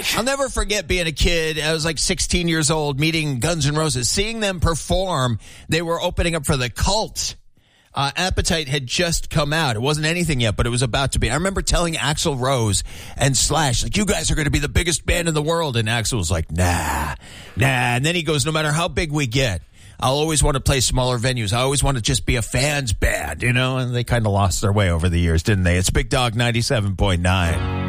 I'll never forget being a kid. I was like 16 years old, meeting Guns N' Roses, seeing them perform. They were opening up for The Cult. Appetite had just come out. It wasn't anything yet, but it was about to be. I remember telling Axl Rose and Slash, like, you guys are going to be the biggest band in the world. And Axl was like, nah. And then he goes, no matter how big we get, I'll always want to play smaller venues. I always want to just be a fans band, you know? And they kind of lost their way over the years, didn't they? It's Big Dog 97.9.